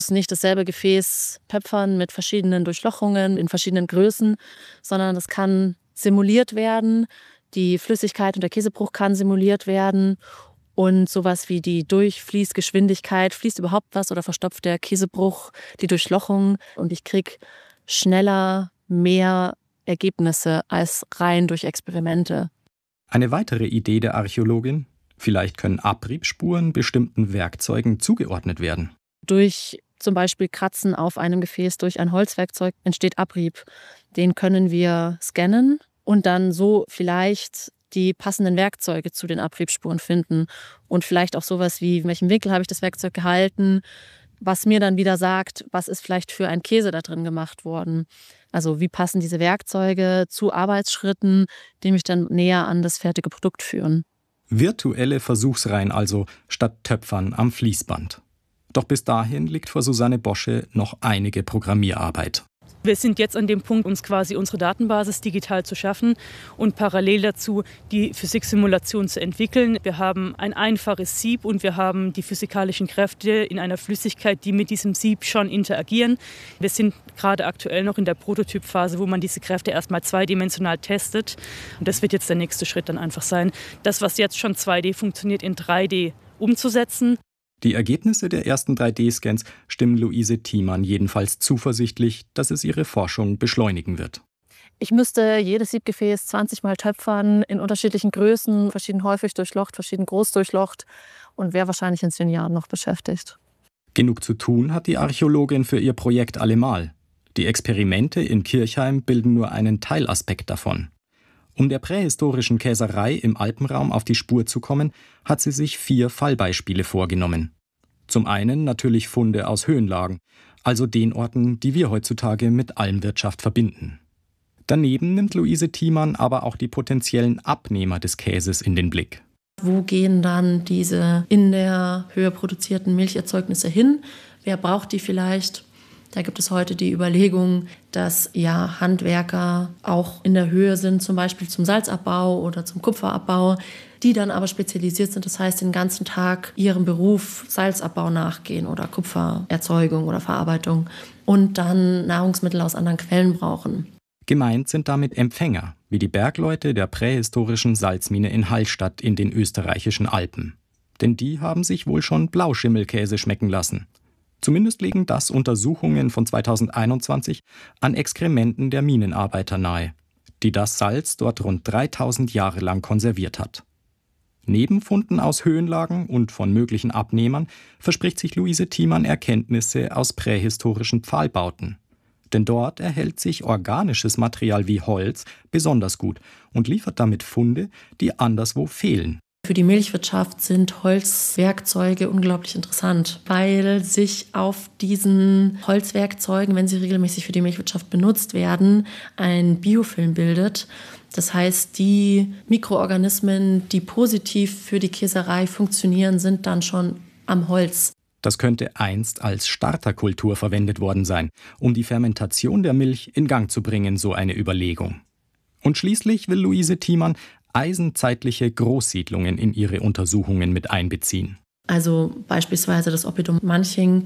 Es ist nicht dasselbe Gefäß töpfern mit verschiedenen Durchlochungen in verschiedenen Größen, sondern es kann simuliert werden. Die Flüssigkeit und der Käsebruch kann simuliert werden. Und sowas wie die Durchfließgeschwindigkeit, fließt überhaupt was oder verstopft der Käsebruch die Durchlochung? Und ich kriege schneller mehr Ergebnisse als rein durch Experimente. Eine weitere Idee der Archäologin: Vielleicht können Abriebspuren bestimmten Werkzeugen zugeordnet werden. Durch zum Beispiel Kratzen auf einem Gefäß durch ein Holzwerkzeug entsteht Abrieb. Den können wir scannen und dann so vielleicht die passenden Werkzeuge zu den Abriebspuren finden. Und vielleicht auch sowas wie, in welchem Winkel habe ich das Werkzeug gehalten, was mir dann wieder sagt, was ist vielleicht für ein Käse da drin gemacht worden. Also wie passen diese Werkzeuge zu Arbeitsschritten, die mich dann näher an das fertige Produkt führen. Virtuelle Versuchsreihen also statt Töpfern am Fließband. Doch bis dahin liegt vor Susanne Bosche noch einige Programmierarbeit. Wir sind jetzt an dem Punkt, uns quasi unsere Datenbasis digital zu schaffen und parallel dazu die Physiksimulation zu entwickeln. Wir haben ein einfaches Sieb und wir haben die physikalischen Kräfte in einer Flüssigkeit, die mit diesem Sieb schon interagieren. Wir sind gerade aktuell noch in der Prototypphase, wo man diese Kräfte erstmal zweidimensional testet. Und das wird jetzt der nächste Schritt dann einfach sein, das, was jetzt schon 2D funktioniert, in 3D umzusetzen. Die Ergebnisse der ersten 3D-Scans stimmen Luise Thiemann jedenfalls zuversichtlich, dass es ihre Forschung beschleunigen wird. Ich müsste jedes Siebgefäß 20 Mal töpfern, in unterschiedlichen Größen, verschieden häufig durchlocht, verschieden groß durchlocht und wäre wahrscheinlich in 10 Jahren noch beschäftigt. Genug zu tun hat die Archäologin für ihr Projekt allemal. Die Experimente in Kirchheim bilden nur einen Teilaspekt davon. Um der prähistorischen Käserei im Alpenraum auf die Spur zu kommen, hat sie sich 4 Fallbeispiele vorgenommen. Zum einen natürlich Funde aus Höhenlagen, also den Orten, die wir heutzutage mit Almwirtschaft verbinden. Daneben nimmt Luise Thiemann aber auch die potenziellen Abnehmer des Käses in den Blick. Wo gehen dann diese in der Höhe produzierten Milcherzeugnisse hin? Wer braucht die vielleicht? Da gibt es heute die Überlegung, dass Handwerker auch in der Höhe sind, zum Beispiel zum Salzabbau oder zum Kupferabbau, die dann aber spezialisiert sind, das heißt den ganzen Tag ihrem Beruf Salzabbau nachgehen oder Kupfererzeugung oder Verarbeitung und dann Nahrungsmittel aus anderen Quellen brauchen. Gemeint sind damit Empfänger, wie die Bergleute der prähistorischen Salzmine in Hallstatt in den österreichischen Alpen. Denn die haben sich wohl schon Blauschimmelkäse schmecken lassen. Zumindest legen das Untersuchungen von 2021 an Exkrementen der Minenarbeiter nahe, die das Salz dort rund 3000 Jahre lang konserviert hat. Neben Funden aus Höhenlagen und von möglichen Abnehmern verspricht sich Luise Thiemann Erkenntnisse aus prähistorischen Pfahlbauten. Denn dort erhält sich organisches Material wie Holz besonders gut und liefert damit Funde, die anderswo fehlen. Für die Milchwirtschaft sind Holzwerkzeuge unglaublich interessant, weil sich auf diesen Holzwerkzeugen, wenn sie regelmäßig für die Milchwirtschaft benutzt werden, ein Biofilm bildet. Das heißt, die Mikroorganismen, die positiv für die Käserei funktionieren, sind dann schon am Holz. Das könnte einst als Starterkultur verwendet worden sein, um die Fermentation der Milch in Gang zu bringen, so eine Überlegung. Und schließlich will Luise Thiemann eisenzeitliche Großsiedlungen in ihre Untersuchungen mit einbeziehen. Also beispielsweise das Oppidum Manching,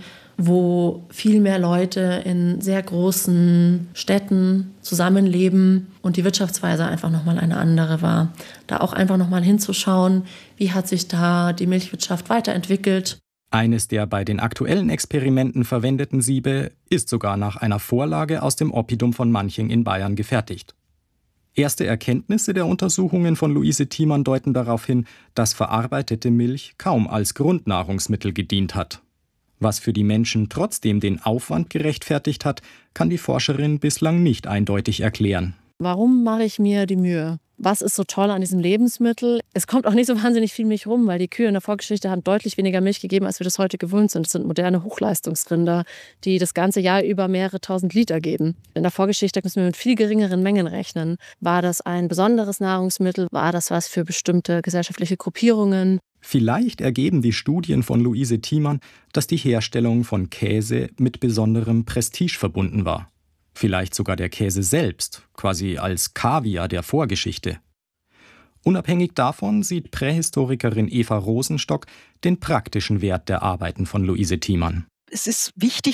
wo viel mehr Leute in sehr großen Städten zusammenleben und die Wirtschaftsweise einfach nochmal eine andere war. Da auch einfach nochmal hinzuschauen, wie hat sich da die Milchwirtschaft weiterentwickelt. Eines der bei den aktuellen Experimenten verwendeten Siebe ist sogar nach einer Vorlage aus dem Oppidum von Manching in Bayern gefertigt. Erste Erkenntnisse der Untersuchungen von Luise Thiemann deuten darauf hin, dass verarbeitete Milch kaum als Grundnahrungsmittel gedient hat. Was für die Menschen trotzdem den Aufwand gerechtfertigt hat, kann die Forscherin bislang nicht eindeutig erklären. Warum mache ich mir die Mühe? Was ist so toll an diesem Lebensmittel? Es kommt auch nicht so wahnsinnig viel Milch rum, weil die Kühe in der Vorgeschichte haben deutlich weniger Milch gegeben, als wir das heute gewöhnt sind. Das sind moderne Hochleistungsrinder, die das ganze Jahr über mehrere tausend Liter geben. In der Vorgeschichte müssen wir mit viel geringeren Mengen rechnen. War das ein besonderes Nahrungsmittel? War das was für bestimmte gesellschaftliche Gruppierungen? Vielleicht ergeben die Studien von Luise Thiemann, dass die Herstellung von Käse mit besonderem Prestige verbunden war. Vielleicht sogar der Käse selbst, quasi als Kaviar der Vorgeschichte. Unabhängig davon sieht Prähistorikerin Eva Rosenstock den praktischen Wert der Arbeiten von Luise Thiemann. es ist wichtig,